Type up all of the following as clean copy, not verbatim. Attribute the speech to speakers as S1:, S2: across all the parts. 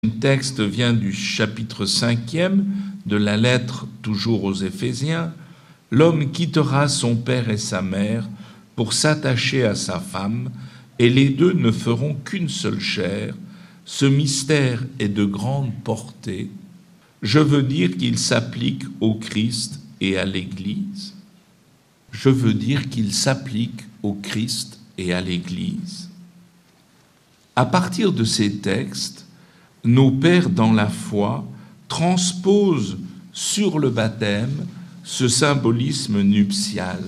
S1: Le texte vient du chapitre 5e de la lettre toujours aux Éphésiens. L'homme quittera son père et sa mère pour s'attacher à sa femme, et les deux ne feront qu'une seule chair. Ce mystère est de grande portée. Je veux dire qu'il s'applique au Christ et à l'Église. Je veux dire qu'il s'applique au Christ et à l'Église. À partir de ces textes, nos pères dans la foi transposent sur le baptême ce symbolisme nuptial.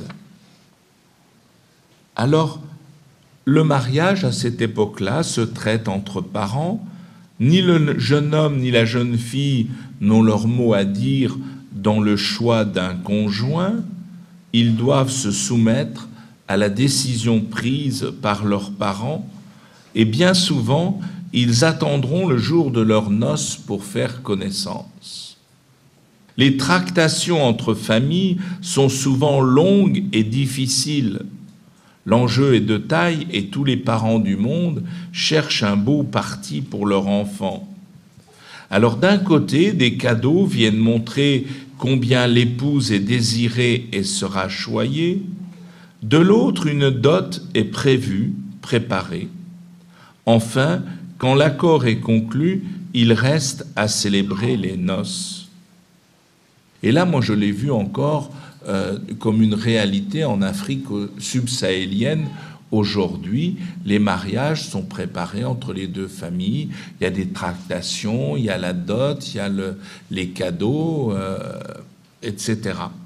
S1: Alors, le mariage à cette époque-là se traite entre parents. Ni le jeune homme ni la jeune fille n'ont leur mot à dire dans le choix d'un conjoint. Ils doivent se soumettre à la décision prise par leurs parents et bien souvent, ils attendront le jour de leurs noces pour faire connaissance. Les tractations entre familles sont souvent longues et difficiles. L'enjeu est de taille et tous les parents du monde cherchent un beau parti pour leur enfant. Alors d'un côté, des cadeaux viennent montrer combien l'épouse est désirée et sera choyée. De l'autre, une dot est prévue, préparée. Enfin, quand l'accord est conclu, il reste à célébrer les noces. Et là, moi, je l'ai vu encore comme une réalité en Afrique subsahélienne. Aujourd'hui, les mariages sont préparés entre les deux familles. Il y a des tractations, il y a la dot, il y a les cadeaux, etc.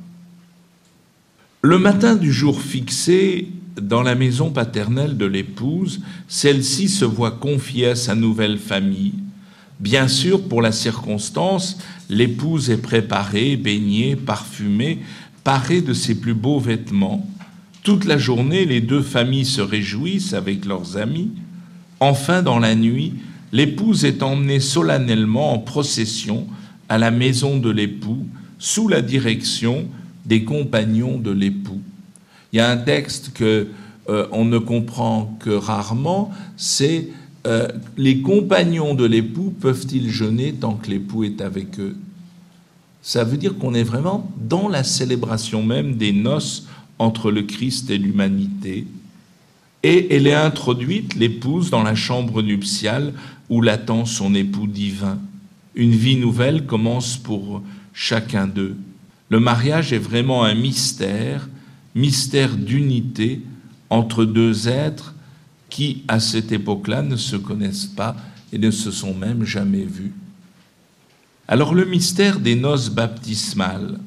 S1: Le matin du jour fixé, dans la maison paternelle de l'épouse, celle-ci se voit confiée à sa nouvelle famille. Bien sûr, pour la circonstance, l'épouse est préparée, baignée, parfumée, parée de ses plus beaux vêtements. Toute la journée, les deux familles se réjouissent avec leurs amis. Enfin, dans la nuit, l'épouse est emmenée solennellement en procession à la maison de l'époux, sous la direction des compagnons de l'époux. Il y a un texte qu'on ne comprend que rarement, c'est les compagnons de l'époux peuvent-ils jeûner tant que l'époux est avec eux? Ça veut dire qu'on est vraiment dans la célébration même des noces entre le Christ et l'humanité. Et elle est introduite, l'épouse, dans la chambre nuptiale où l'attend son époux divin. Une vie nouvelle commence pour chacun d'eux. Le mariage est vraiment un mystère d'unité entre deux êtres qui, à cette époque-là, ne se connaissent pas et ne se sont même jamais vus. Alors, le mystère des noces baptismales.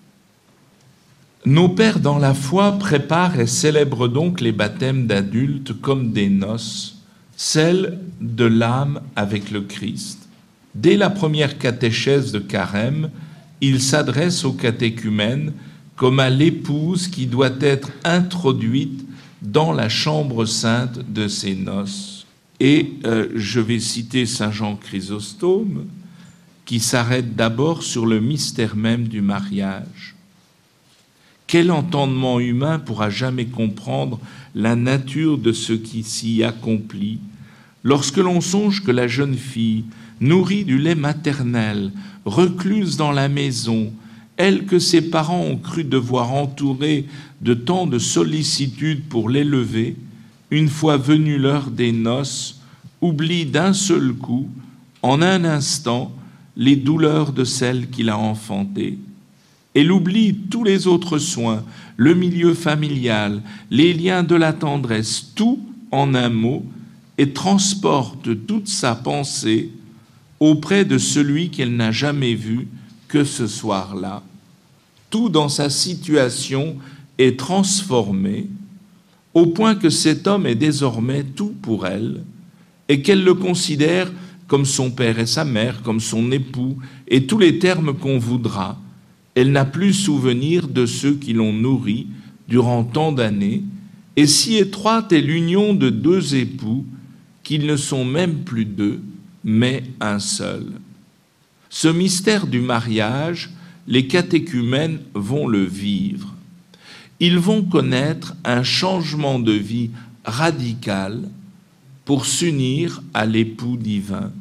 S1: Nos pères dans la foi préparent et célèbrent donc les baptêmes d'adultes comme des noces, celles de l'âme avec le Christ. Dès la première catéchèse de Carême, ils s'adressent aux catéchumènes comme à l'épouse qui doit être introduite dans la chambre sainte de ses noces. Et je vais citer saint Jean Chrysostome, qui s'arrête d'abord sur le mystère même du mariage. Quel entendement humain pourra jamais comprendre la nature de ce qui s'y accomplit lorsque l'on songe que la jeune fille, nourrie du lait maternel, recluse dans la maison, elle que ses parents ont cru devoir entourer de tant de sollicitude pour l'élever, une fois venue l'heure des noces, oublie d'un seul coup, en un instant, les douleurs de celle qui l'a enfantée. Elle oublie tous les autres soins, le milieu familial, les liens de la tendresse, tout en un mot, et transporte toute sa pensée auprès de celui qu'elle n'a jamais vu que ce soir-là. Tout dans sa situation est transformé au point que cet homme est désormais tout pour elle et qu'elle le considère comme son père et sa mère, comme son époux et tous les termes qu'on voudra. Elle n'a plus souvenir de ceux qui l'ont nourrie durant tant d'années et si étroite est l'union de deux époux qu'ils ne sont même plus deux, mais un seul. Ce mystère du mariage, les catéchumènes vont le vivre. Ils vont connaître un changement de vie radical pour s'unir à l'époux divin.